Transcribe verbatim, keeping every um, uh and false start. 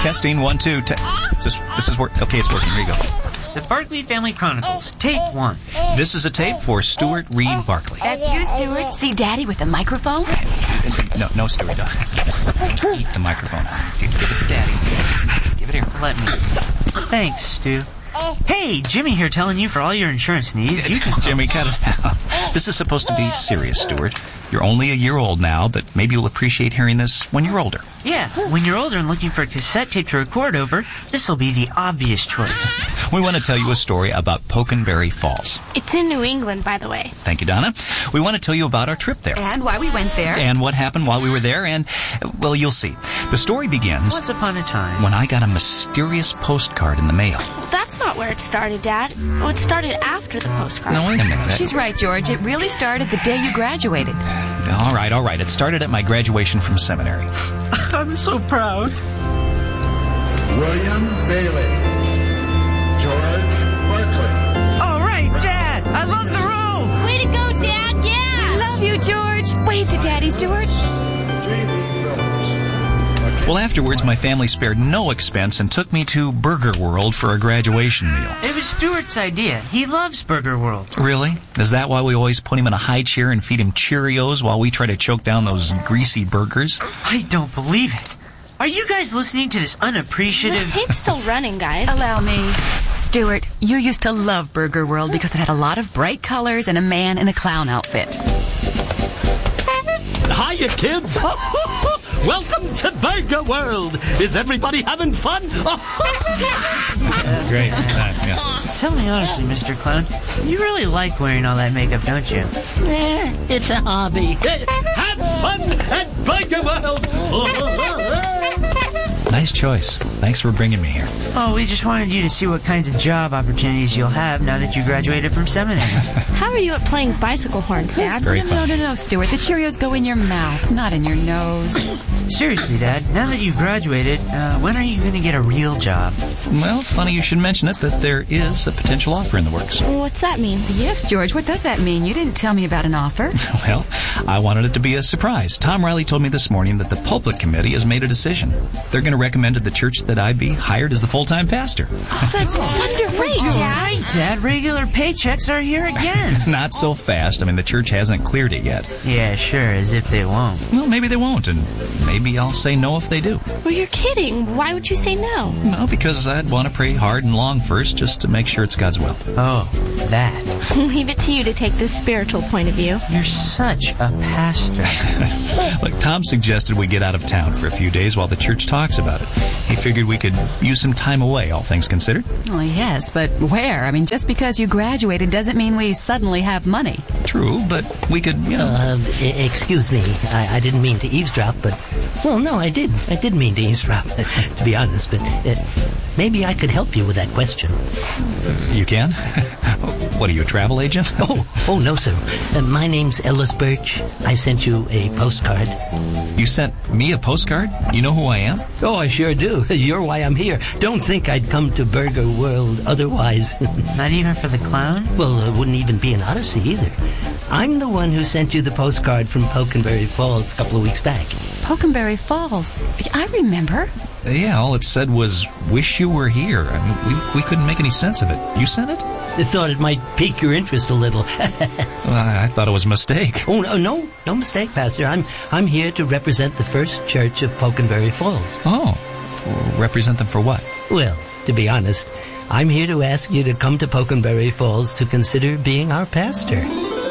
Testing, one, two. Te- is this, this is work. Okay, it's working. Here you go. The Barkley Family Chronicles, tape one. This is a tape for Stuart Reed Barkley. That's you, Stuart. See Daddy with the microphone? No, no, Stuart. Eat the microphone. Give it to Daddy. Give it here. Let me. Thanks, Stu. Hey, Jimmy here telling you for all your insurance needs. You can... Jimmy, cut it out. This is supposed to be serious, Stuart. You're only a year old now, but maybe you'll appreciate hearing this when you're older. Yeah, when you're older and looking for a cassette tape to record over, this will be the obvious choice. We want to tell you a story about Pokenberry Falls. It's in New England, by the way. Thank you, Donna. We want to tell you about our trip there. And why we went there. And what happened while we were there, and, well, you'll see. The story begins... Once upon a time... when I got a mysterious postcard in the mail. That's not where it started, Dad. Oh, it started after the postcard. No, wait a minute. She's right, George. It really started the day you graduated. All right, all right. It started at my graduation from seminary. I'm so proud. William Bailey. George Barkley. All right, Dad. I love the room. Way to go, Dad. Yeah. Love you, George. Wave to Daddy, Stuart. J B Phillips. Well, afterwards, my family spared no expense and took me to Burger World for a graduation meal. It was Stuart's idea. He loves Burger World. Really? Is that why we always put him in a high chair and feed him Cheerios while we try to choke down those greasy burgers? I don't believe it. Are you guys listening to this unappreciative... The tape's still running, guys. Allow me. Stuart, you used to love Burger World because it had a lot of bright colors and a man in a clown outfit. Hiya, kids. Welcome to Burger World. Is everybody having fun? Great. Uh, yeah. Tell me honestly, Mister Clown, you really like wearing all that makeup, don't you? Eh, it's a hobby. Have fun at Burger World. Nice choice. Thanks for bringing me here. Oh, we just wanted you to see what kinds of job opportunities you'll have now that you graduated from seminary. How are you at playing bicycle horns, Dad? Very no, fun. no, no, no, Stuart. The Cheerios go in your mouth, not in your nose. Seriously, Dad, now that you graduated, uh, when are you going to get a real job? Well, funny you should mention it, but there is a potential offer in the works. What's that mean? Yes, George, what does that mean? You didn't tell me about an offer. Well, I wanted it to be a surprise. Tom Riley told me this morning that the pulpit committee has made a decision. They're going to recommend to the church that I be hired as the full-time pastor. Oh, that's wonderful, Dad. Right, Dad, regular paychecks are here again. Not so fast. I mean, the church hasn't cleared it yet. Yeah, sure, as if they won't. Well, maybe they won't, and maybe I'll say no if they do. Well, you're kidding. Why would you say no? No, because I'd want to pray hard and long first just to make sure it's God's will. Oh, that. Leave it to you to take the spiritual point of view. You're such a pastor. Look, Tom suggested we get out of town for a few days while the church talks about it. He figured we could use some time away, all things considered. Well, yes, but where? I mean, just because you graduated doesn't mean we suddenly have money. True, but we could, you know... Uh, I- excuse me. I-, I didn't mean to eavesdrop, but... Well, no, I did. I did mean to eavesdrop, to be honest, but... Uh, maybe I could help you with that question. You can? What, are you a travel agent? Oh, oh no, sir. Uh, my name's Ellis Birch. I sent you a postcard. You sent me a postcard? You know who I am? Oh, I sure do. You're why I'm here. Don't think I'd come to Burger World otherwise. Not even for the clown? Well, it wouldn't even be an odyssey either. I'm the one who sent you the postcard from Pokenberry Falls a couple of weeks back. Pokenberry Falls. I remember. Yeah, all it said was, wish you were here. I mean, we, we couldn't make any sense of it. You sent it? I thought it might pique your interest a little. Well, I, I thought it was a mistake. Oh, no, no, no mistake, Pastor. I'm I'm here to represent the First Church of Pokenberry Falls. Oh, represent them for what? Well, to be honest, I'm here to ask you to come to Pokenberry Falls to consider being our pastor.